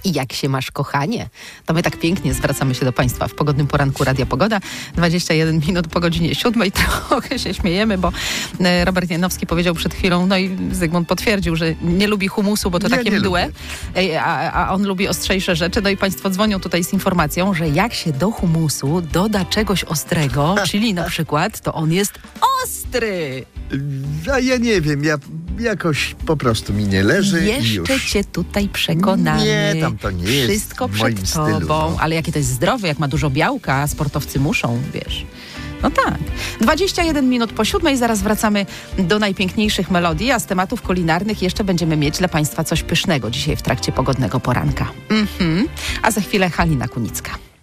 I jak się masz, kochanie? To my tak pięknie zwracamy się do Państwa w pogodnym poranku Radia Pogoda. 21 minut po godzinie 7. Trochę się śmiejemy, bo Robert Janowski powiedział przed chwilą, no i Zygmunt potwierdził, że nie lubi humusu, bo to takie mdłe, a on lubi ostrzejsze rzeczy. No i Państwo dzwonią tutaj z informacją, że jak się do humusu doda czegoś ostrego, czyli na przykład, to on jest ostry. A ja nie wiem, ja jakoś po prostu mi nie leży i już. Jeszcze cię tutaj przekonamy. Nie, tam to nie jest wszystko w moim przed stylu, tobą, no. ale jakie to jest zdrowe, jak ma dużo białka, a sportowcy muszą, wiesz. No tak. 21 minut po 7, zaraz wracamy do najpiękniejszych melodii, a z tematów kulinarnych jeszcze będziemy mieć dla Państwa coś pysznego dzisiaj w trakcie pogodnego poranka. A za chwilę Halina Kunicka.